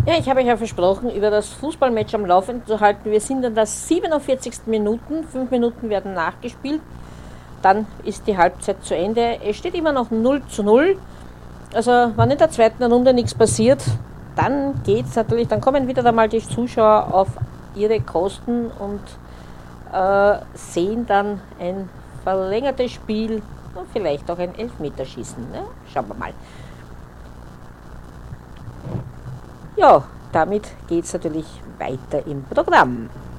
Ja, ich habe euch ja versprochen, über das Fußballmatch am Laufen zu halten. Wir sind in der 47. Minuten. 5 Minuten werden nachgespielt. Dann ist die Halbzeit zu Ende. Es steht immer noch 0:0. Also, wenn in der zweiten Runde nichts passiert, dann geht's natürlich, dann kommen wieder einmal die Zuschauer auf ihre Kosten und sehen dann ein verlängertes Spiel und vielleicht auch ein Elfmeterschießen. Ne? Schauen wir mal. Ja, damit geht es natürlich weiter im Programm.